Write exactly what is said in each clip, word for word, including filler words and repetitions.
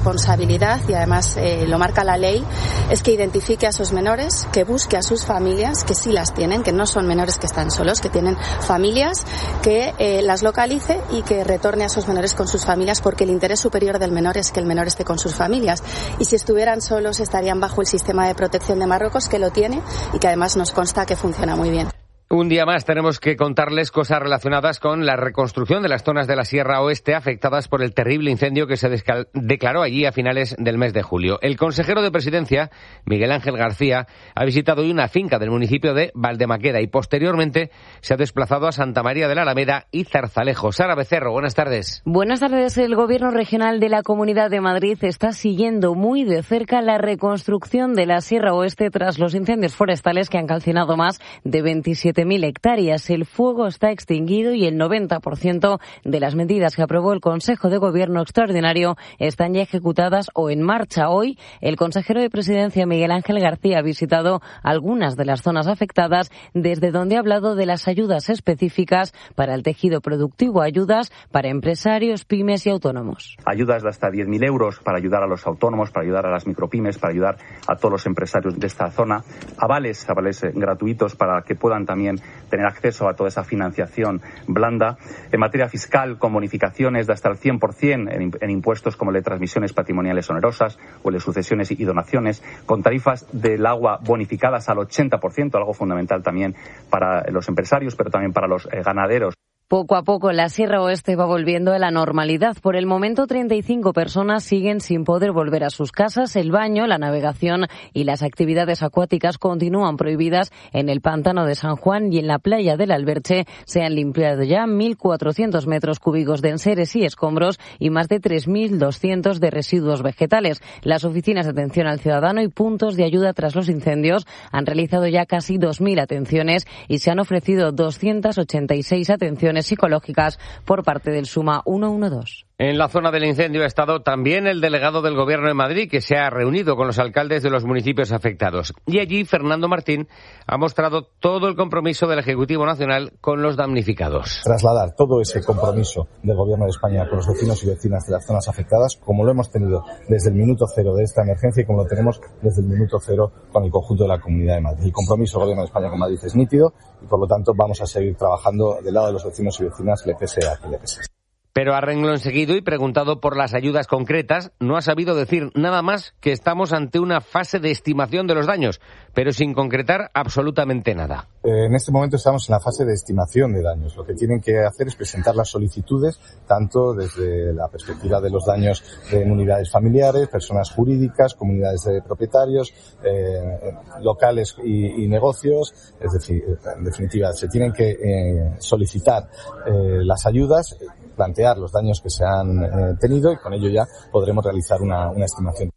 responsabilidad, y además eh, lo marca la ley, es que identifique a esos menores, que busque a sus familias, que sí las tienen, que no son menores que están solos, que tienen familias, que eh, las localice y que retorne a esos menores con sus familias, porque el interés superior del menor es que el menor esté con sus familias. Y si estuvieran solos estarían bajo el sistema de protección de Marruecos, que lo tiene y que además nos consta que funciona muy bien. Un día más tenemos que contarles cosas relacionadas con la reconstrucción de las zonas de la Sierra Oeste afectadas por el terrible incendio que se descal- declaró allí a finales del mes de julio. El consejero de Presidencia, Miguel Ángel García, ha visitado hoy una finca del municipio de Valdemaqueda y posteriormente se ha desplazado a Santa María de la Alameda y Zarzalejo. Sara Becerro, buenas tardes. Buenas tardes. El Gobierno regional de la Comunidad de Madrid está siguiendo muy de cerca la reconstrucción de la Sierra Oeste tras los incendios forestales que han calcinado más de veintisiete mil hectáreas. El fuego está extinguido y el noventa por ciento de las medidas que aprobó el Consejo de Gobierno extraordinario están ya ejecutadas o en marcha. Hoy, el consejero de Presidencia, Miguel Ángel García, ha visitado algunas de las zonas afectadas, desde donde ha hablado de las ayudas específicas para el tejido productivo, ayudas para empresarios, pymes y autónomos. Ayudas de hasta diez mil euros para ayudar a los autónomos, para ayudar a las micropymes, para ayudar a todos los empresarios de esta zona. Avales, avales gratuitos para que puedan también tener acceso a toda esa financiación blanda. En materia fiscal, con bonificaciones de hasta el cien por ciento en, en impuestos como el de transmisiones patrimoniales onerosas o el de sucesiones y donaciones, con tarifas del agua bonificadas al ochenta por ciento, algo fundamental también para los empresarios, pero también para los eh, ganaderos. Poco a poco la Sierra Oeste va volviendo a la normalidad. Por el momento, treinta y cinco personas siguen sin poder volver a sus casas. El baño, la navegación y las actividades acuáticas continúan prohibidas en el pantano de San Juan, y en la playa del Alberche se han limpiado ya mil cuatrocientos metros cúbicos de enseres y escombros y más de tres mil doscientos de residuos vegetales. Las oficinas de atención al ciudadano y puntos de ayuda tras los incendios han realizado ya casi dos mil atenciones y se han ofrecido doscientas ochenta y seis atenciones psicológicas por parte del Suma ciento doce. En la zona del incendio ha estado también el delegado del Gobierno de Madrid, que se ha reunido con los alcaldes de los municipios afectados. Y allí Fernando Martín ha mostrado todo el compromiso del Ejecutivo Nacional con los damnificados. Trasladar todo ese compromiso del Gobierno de España con los vecinos y vecinas de las zonas afectadas, como lo hemos tenido desde el minuto cero de esta emergencia y como lo tenemos desde el minuto cero con el conjunto de la Comunidad de Madrid. El compromiso del Gobierno de España con Madrid es nítido y, por lo tanto, vamos a seguir trabajando del lado de los vecinos y vecinas, le pese a quien le pese. Pero a renglón seguido y preguntado por las ayudas concretas, no ha sabido decir nada más que estamos ante una fase de estimación de los daños, pero sin concretar absolutamente nada. Eh, en este momento estamos en la fase de estimación de daños. Lo que tienen que hacer es presentar las solicitudes, tanto desde la perspectiva de los daños en unidades familiares, personas jurídicas, comunidades de propietarios, eh, locales y, y negocios. Es decir, en definitiva, se tienen que eh, solicitar eh, las ayudas, plantear los daños que se han eh, tenido y con ello ya podremos realizar una, una estimación.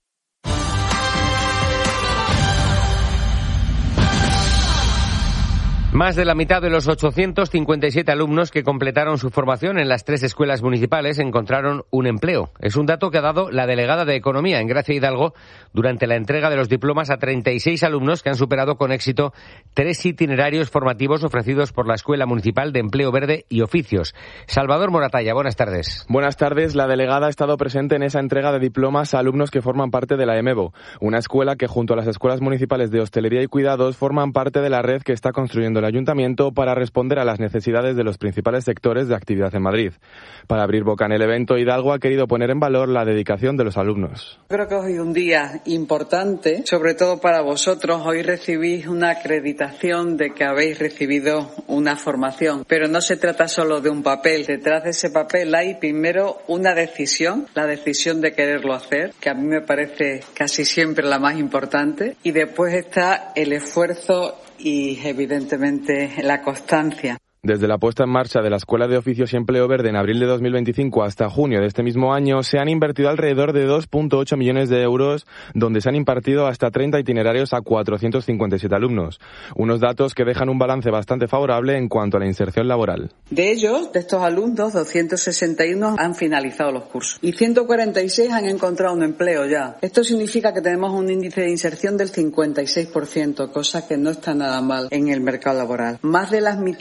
Más de la mitad de los ochocientos cincuenta y siete alumnos que completaron su formación en las tres escuelas municipales encontraron un empleo. Es un dato que ha dado la delegada de Economía en Gracia Hidalgo durante la entrega de los diplomas a treinta y seis alumnos que han superado con éxito tres itinerarios formativos ofrecidos por la Escuela Municipal de Empleo Verde y Oficios. Salvador Moratalla, buenas tardes. Buenas tardes. La delegada ha estado presente en esa entrega de diplomas a alumnos que forman parte de la EMEVO, una escuela que junto a las escuelas municipales de hostelería y cuidados forman parte de la red que está construyendo el Ayuntamiento para responder a las necesidades de los principales sectores de actividad en Madrid. Para abrir boca en el evento, Hidalgo ha querido poner en valor la dedicación de los alumnos. Creo que hoy es un día importante, sobre todo para vosotros. Hoy recibís una acreditación de que habéis recibido una formación, pero no se trata solo de un papel. Detrás de ese papel hay primero una decisión, la decisión de quererlo hacer, que a mí me parece casi siempre la más importante, y después está el esfuerzo y evidentemente la constancia. Desde la puesta en marcha de la Escuela de Oficios y Empleo Verde en abril de dos mil veinticinco hasta junio de este mismo año, se han invertido alrededor de dos punto ocho millones de euros, donde se han impartido hasta treinta itinerarios a cuatrocientos cincuenta y siete alumnos. Unos datos que dejan un balance bastante favorable en cuanto a la inserción laboral. De ellos, de estos alumnos, doscientos sesenta y uno han finalizado los cursos y ciento cuarenta y seis han encontrado un empleo ya. Esto significa que tenemos un índice de inserción del cincuenta y seis por ciento, cosa que no está nada mal en el mercado laboral. Más de la mitad de las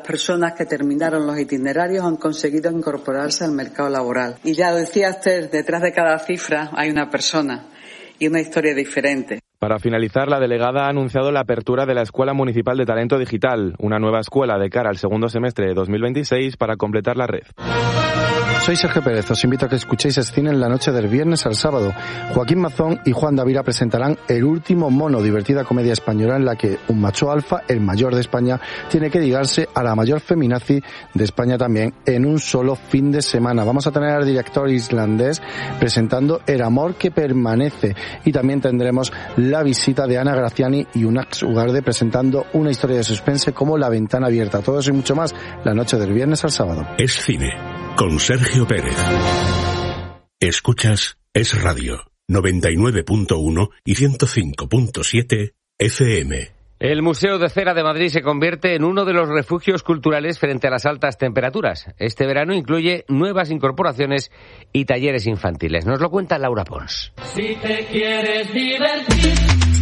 personas que terminaron los itinerarios han conseguido incorporarse al mercado laboral. Y ya lo decía usted, detrás de cada cifra hay una persona y una historia diferente. Para finalizar, la delegada ha anunciado la apertura de la Escuela Municipal de Talento Digital, una nueva escuela de cara al segundo semestre de dos mil veintiséis para completar la red. Soy Sergio Pérez, os invito a que escuchéis Escine en la noche del viernes al sábado. Joaquín Mazón y Juan Davira presentarán El último mono, divertida comedia española en la que un macho alfa, el mayor de España, tiene que ligarse a la mayor feminazi de España también en un solo fin de semana. Vamos a tener al director islandés presentando El amor que permanece y también tendremos la visita de Ana Graciani y Unax Ugarde presentando una historia de suspense como La ventana abierta. Todo eso y mucho más la noche del viernes al sábado. Es cine con Sergio Pérez. Escuchas Es Radio noventa y nueve punto uno y ciento cinco punto siete F M. El Museo de Cera de Madrid se convierte en uno de los refugios culturales frente a las altas temperaturas. Este verano incluye nuevas incorporaciones y talleres infantiles. Nos lo cuenta Laura Pons. Si te quieres divertir.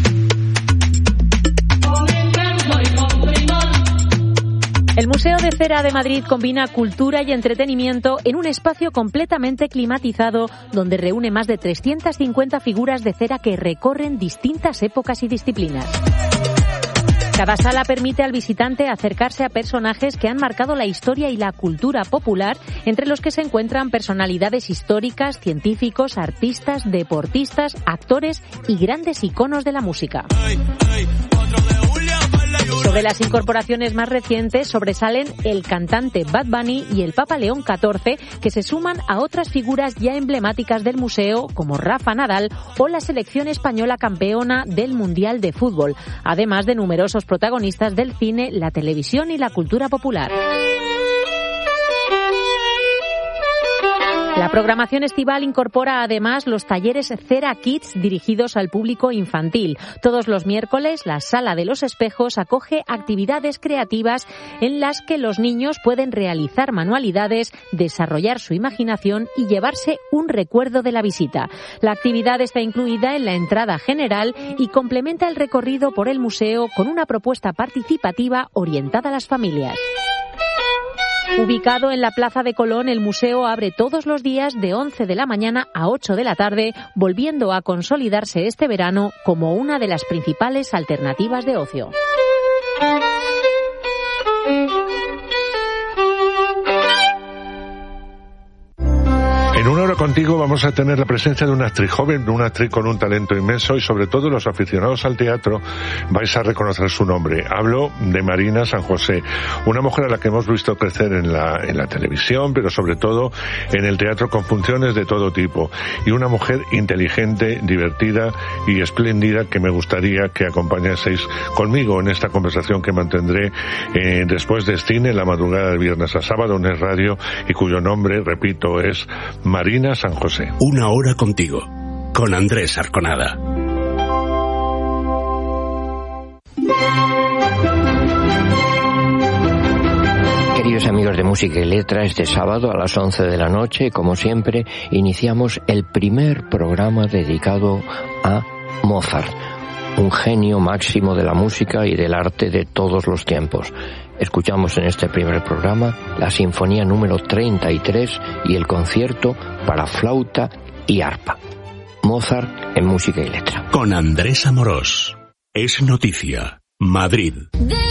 El Museo de Cera de Madrid combina cultura y entretenimiento en un espacio completamente climatizado donde reúne más de trescientas cincuenta figuras de cera que recorren distintas épocas y disciplinas. Cada sala permite al visitante acercarse a personajes que han marcado la historia y la cultura popular, entre los que se encuentran personalidades históricas, científicos, artistas, deportistas, actores y grandes iconos de la música. Sobre las incorporaciones más recientes sobresalen el cantante Bad Bunny y el Papa León catorce, que se suman a otras figuras ya emblemáticas del museo como Rafa Nadal o la selección española campeona del Mundial de Fútbol, además de numerosos protagonistas del cine, la televisión y la cultura popular. La programación estival incorpora además los talleres Cera Kids dirigidos al público infantil. Todos los miércoles, la Sala de los Espejos acoge actividades creativas en las que los niños pueden realizar manualidades, desarrollar su imaginación y llevarse un recuerdo de la visita. La actividad está incluida en la entrada general y complementa el recorrido por el museo con una propuesta participativa orientada a las familias. Ubicado en la Plaza de Colón, el museo abre todos los días de once de la mañana a ocho de la tarde, volviendo a consolidarse este verano como una de las principales alternativas de ocio. En Una Hora Contigo vamos a tener la presencia de una actriz joven, una actriz con un talento inmenso y sobre todo los aficionados al teatro vais a reconocer su nombre. Hablo de Marina San José, una mujer a la que hemos visto crecer en la, en la televisión, pero sobre todo en el teatro con funciones de todo tipo. Y una mujer inteligente, divertida y espléndida que me gustaría que acompañaseis conmigo en esta conversación que mantendré eh, después de cine en la madrugada del viernes a sábado en Es Radio y cuyo nombre, repito, es Marina San José. Una Hora Contigo, con Andrés Arconada. Queridos amigos de Música y Letra, este sábado a las once de la noche, como siempre, iniciamos el primer programa dedicado a Mozart, un genio máximo de la música y del arte de todos los tiempos. Escuchamos en este primer programa la Sinfonía número treinta y tres y el concierto para flauta y arpa. Mozart en Música y Letra. Con Andrés Amorós. Es noticia. Madrid.